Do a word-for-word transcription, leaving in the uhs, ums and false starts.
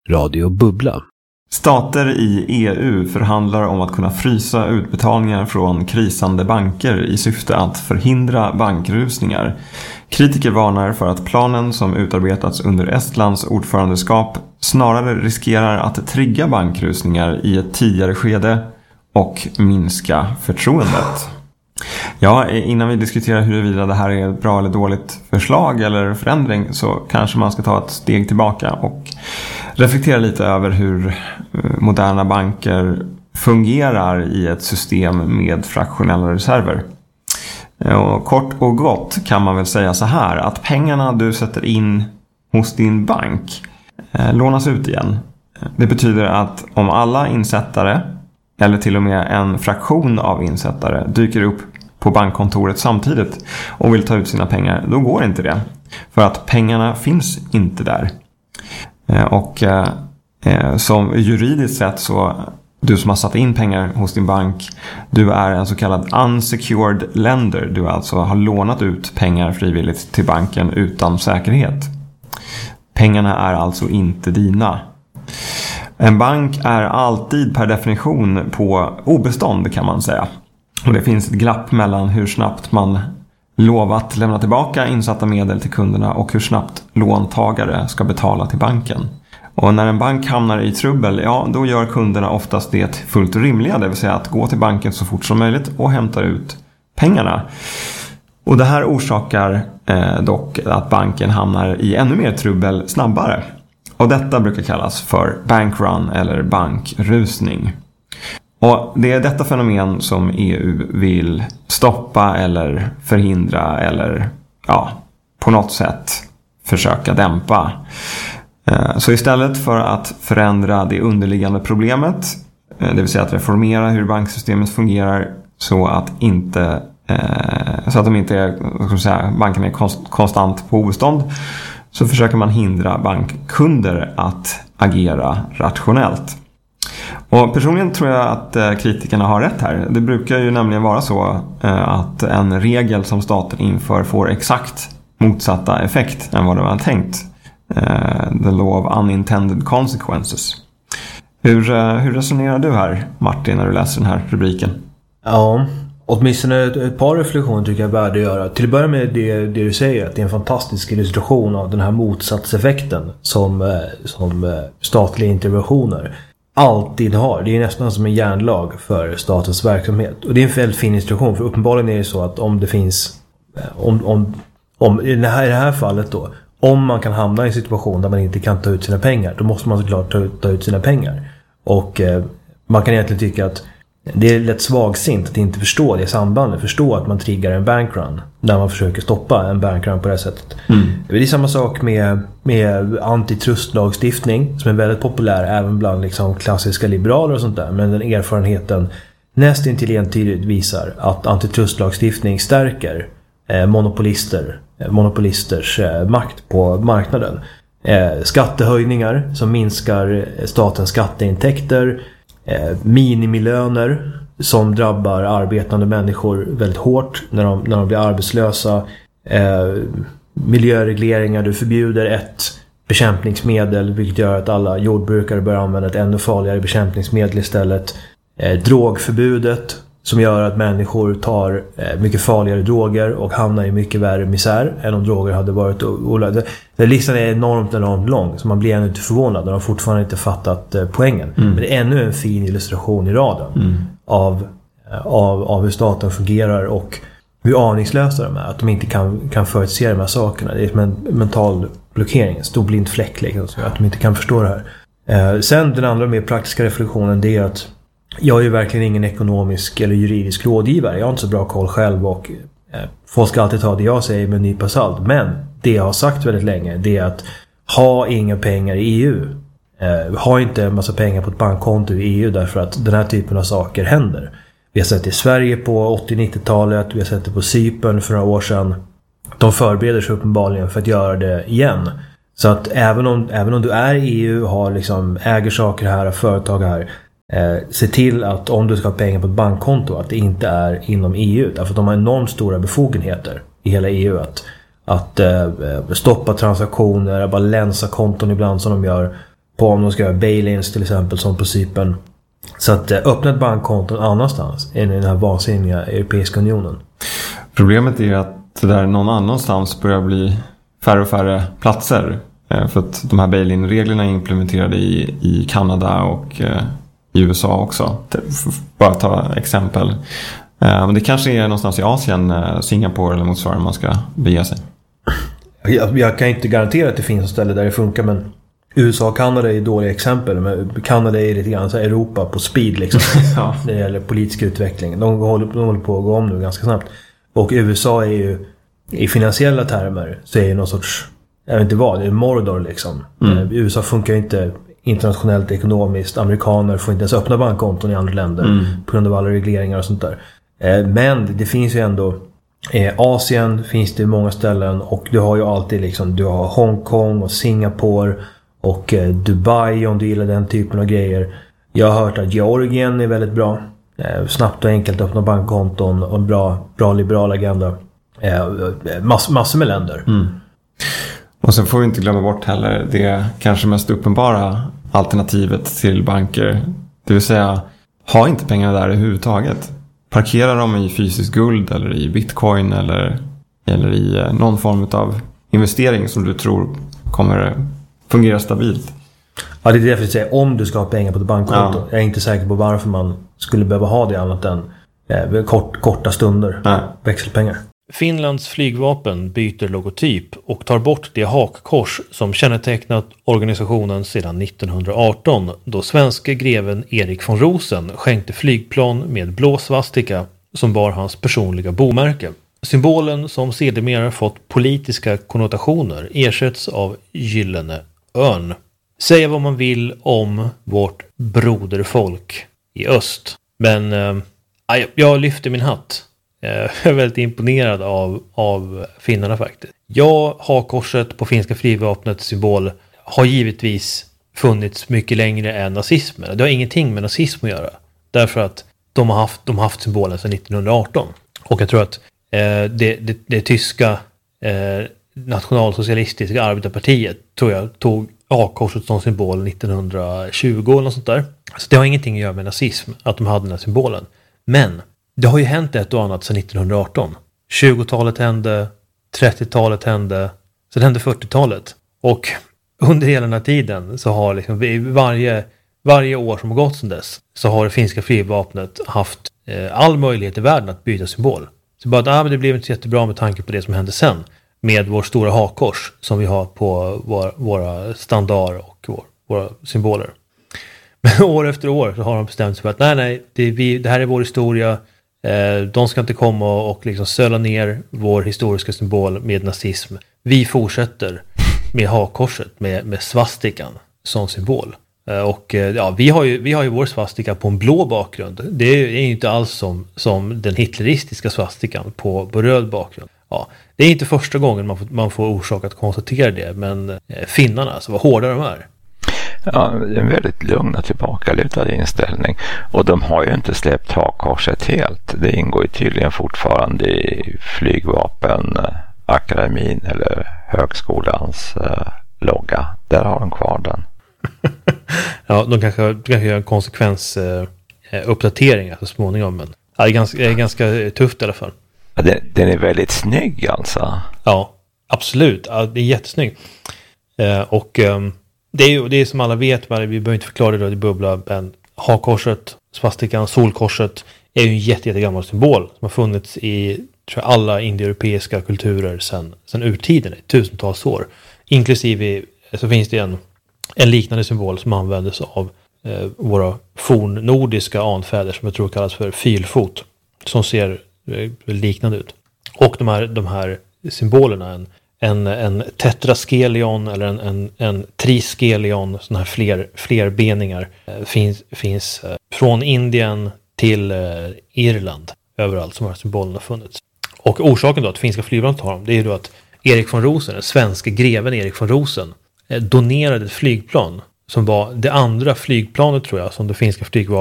Radio Bubbla. Stater i E U förhandlar om att kunna frysa utbetalningar från krisande banker i syfte att förhindra bankrusningar. Kritiker varnar för att planen som utarbetats under Estlands ordförandeskap snarare riskerar att trigga bankrusningar i ett tidigare skede och minska förtroendet. Ja, innan vi diskuterar huruvida det här är ett bra eller dåligt förslag eller förändring så kanske man ska ta ett steg tillbaka och reflektera lite över hur moderna banker fungerar i ett system med fraktionella reserver. Och kort och gott kan man väl säga så här att pengarna du sätter in hos din bank eh, lånas ut igen. Det betyder att om alla insättare eller till och med en fraktion av insättare dyker upp på bankkontoret samtidigt och vill ta ut sina pengar, då går inte det. För att pengarna finns inte där. Eh, och eh, som juridiskt sett så du som har satt in pengar hos din bank, du är en så kallad unsecured lender. Du alltså har lånat ut pengar frivilligt till banken utan säkerhet. Pengarna är alltså inte dina. En bank är alltid per definition på obestånd kan man säga. Och det finns ett glapp mellan hur snabbt man lovat lämna tillbaka insatta medel till kunderna och hur snabbt låntagare ska betala till banken. Och när en bank hamnar i trubbel, ja, då gör kunderna oftast det fullt rimliga, det vill säga att gå till banken så fort som möjligt och hämta ut pengarna. Och det här orsakar eh, dock att banken hamnar i ännu mer trubbel snabbare. Och detta brukar kallas för bankrun eller bankrusning. Och det är detta fenomen som E U vill stoppa eller förhindra eller ja, på något sätt försöka dämpa. Så istället för att förändra det underliggande problemet, det vill säga att reformera hur banksystemet fungerar så att inte så att de inte är, vad ska jag säga, bankerna är konstant på obestånd, så försöker man hindra bankkunder att agera rationellt. Och personligen tror jag att kritikerna har rätt här. Det brukar ju nämligen vara så att en regel som staten inför får exakt motsatta effekt än vad de har tänkt. The law of unintended consequences. Hur, hur resonerar du här, Martin, när du läser den här rubriken? Ja, åtminstone ett, ett par reflektioner tycker jag är värda att göra. Till att börja med det, det du säger, att det är en fantastisk illustration av den här motsatseffekten som, som statliga interventioner alltid har. Det är nästan som en järnlag för statens verksamhet. Och det är en väldigt fin illustration, för uppenbarligen är det så att om det finns om, om, om i, det här, i det här fallet då, om man kan hamna i en situation där man inte kan ta ut sina pengar, då måste man såklart ta ut, ta ut sina pengar. Och eh, man kan egentligen tycka att det är lätt svagsint att inte förstå det sambandet, förstå att man triggar en bankrun när man försöker stoppa en bankrun på det sättet. Mm. Det är samma sak med, med antitrustlagstiftning som är väldigt populär även bland liksom klassiska liberaler och sånt där, men den erfarenheten nästintill entydigt visar att antitrustlagstiftning stärker eh, monopolister monopolisters eh, makt på marknaden. Eh, skattehöjningar som minskar statens skatteintäkter, eh, minimilöner som drabbar arbetande människor väldigt hårt när de, när de blir arbetslösa, eh, miljöregleringar, du förbjuder ett bekämpningsmedel vilket gör att alla jordbrukare börjar använda ett ännu farligare bekämpningsmedel istället, eh, drogförbudet som gör att människor tar eh, mycket farligare droger och hamnar i mycket värre misär än om droger hade varit olagliga. Den listan är enormt, enormt lång, så man blir ännu inte förvånad. De har fortfarande inte fattat eh, poängen. Mm. Men det är ännu en fin illustration i raden mm. av, eh, av, av hur staten fungerar och hur aningslösa de är. Att de inte kan, kan förutse de här sakerna. Det är en mental blockering, en stor blind fläck liksom, så att de inte kan förstå det här. Eh, sen den andra mer praktiska reflektionen, det är att jag är ju verkligen ingen ekonomisk eller juridisk rådgivare. Jag har inte så bra koll själv och eh, folk ska alltid ta det jag säger med en nypa salt. Men det jag har sagt väldigt länge, det är att ha inga pengar i E U. Eh, ha inte en massa pengar på ett bankkonto i E U därför att den här typen av saker händer. Vi har sett det i Sverige på åttio-nittiotalet, vi har sett det på Cypern för några år sedan. De förbereder sig uppenbarligen för att göra det igen. Så att även om, även om du är i E U, har liksom, äger saker här, har företag här, Eh, se till att om du ska ha pengar på ett bankkonto att det inte är inom E U, därför att de har enormt stora befogenheter i hela E U att, att eh, stoppa transaktioner, bara länsa konton ibland som de gör på om de ska göra bail-ins till exempel som på Cypern. Så att eh, öppna ett bankkonto någon annanstans än i den här vansinniga Europeiska unionen. Problemet är att det där någon annanstans börjar bli färre och färre platser. Eh, för att de här bail-in-reglerna är implementerade i, i Kanada och eh, i U S A också. Bara ta exempel. Eh, men det kanske är någonstans i Asien, eh, Singapore eller motsvarande man ska bege sig. Jag, jag kan inte garantera att det finns ett ställe där det funkar, men U S A och Kanada är dåliga exempel. Men Kanada är lite grann så Europa på speed liksom. Ja. När det gäller politisk utveckling. De håller, de håller på att gå om nu ganska snabbt. Och U S A är ju i finansiella termer så är det någon sorts, jag vet inte vad, det är Mordor liksom. Mm. U S A funkar ju inte internationellt ekonomiskt. Amerikaner får inte ens öppna bankkonton i andra länder mm. på grund av alla regleringar och sånt där. Men det finns ju ändå I Asien finns det många ställen, och du har ju alltid liksom, du har Hongkong och Singapore och eh, Dubai om du gillar den typen av grejer. Jag har hört att Georgien är väldigt bra. Eh, snabbt och enkelt öppna bankkonton och en bra, bra liberal agenda. Eh, mass, massor med länder. Mm. Och sen får vi inte glömma bort heller det kanske mest uppenbara alternativet till banker. Det vill säga, ha inte pengarna där överhuvudtaget. Parkera dem i fysisk guld eller i bitcoin eller, eller i någon form av investering som du tror kommer fungera stabilt. Ja, det är därför jag säger, om du ska ha pengar på ett bankkonto. Ja. Jag är inte säker på varför man skulle behöva ha det annat än eh, kort, korta stunder. Ja. Växelpengar. Finlands flygvapen byter logotyp och tar bort det hakkors som kännetecknat organisationen sedan nittonhundraarton, då svenske greven Erik von Rosen skänkte flygplan med blå svastika som bar hans personliga bomärke. Symbolen, som sedermera fått politiska konnotationer, ersätts av gyllene örn. Säga vad man vill om vårt broderfolk i öst, men eh, jag lyfter min hatt. Jag är väldigt imponerad av, av finnarna faktiskt. Ja, hakkorset på finska flygvapnets symbol har givetvis funnits mycket längre än nazismen. Det har ingenting med nazism att göra. Därför att de har haft, de har haft symbolen sedan nittonhundraarton. Och jag tror att eh, det, det, det tyska eh, nationalsocialistiska arbetarpartiet tror jag tog hakkorset som symbol nittonhundratjugo eller något sånt där. Så det har ingenting att göra med nazism att de hade den här symbolen. Men det har ju hänt ett och annat sedan nittonhundraarton. tjugotalet hände, trettiotalet hände, sen hände fyrtiotalet. Och under hela den här tiden så har liksom varje, varje år som har gått sedan dess så har det finska flygvapnet haft eh, all möjlighet i världen att byta symbol. Så bara att ah, men det blev inte jättebra med tanke på det som hände sen med vår stora hakkors som vi har på vår, våra standard och vår, våra symboler. Men år efter år så har de bestämt sig för att nej, nej, det, vi, det här är vår historia. De ska inte komma och liksom söla ner vår historiska symbol med nazism. Vi fortsätter med hakkorset, med, med svastikan som symbol. Och ja, vi har ju, vi har ju vår svastika på en blå bakgrund. Det är ju inte alls som, som den hitleristiska svastikan på, på röd bakgrund. Ja, det är inte första gången man får, man får orsak att konstatera det, men finnarna, alltså vad hårda de är. Ja, det är en väldigt lugn och tillbakalutad inställning. Och de har ju inte släppt hakkorset helt. Det ingår ju tydligen fortfarande i flygvapen, akademin eller högskolans eh, logga. Där har de kvar den. Ja, de kanske, de kanske gör en konsekvensuppdatering eh, så småningom. Men ja, det är ganska, det är ganska tufft i alla fall. Ja, den, den är väldigt snygg alltså. Ja, absolut. Ja, det är jättesnygg. Eh, och... Eh, Det är ju det är som alla vet, men vi behöver inte förklara det då i bubbla, men hakkorset, svastikan, solkorset är ju en jätte, jättegammal symbol som har funnits i tror jag, alla indoeuropeiska kulturer sedan, sedan urtiden, i tusentals år. Inklusive så finns det en, en liknande symbol som användes av eh, våra fornnordiska anfäder som jag tror kallas för fylfot, som ser eh, liknande ut. Och de här, de här symbolerna, en En, en tetraskelion eller en, en, en triskelion, sådana här fler, flerbeningar, eh, finns, finns eh, från Indien till eh, Irland, överallt som har symbolerna funnits. Och orsaken då att finska flygplanet har dem, det är ju då att Erik von Rosen, den svenska greven Erik von Rosen, eh, donerade ett flygplan som var det andra flygplanet tror jag som det finska flygvapnet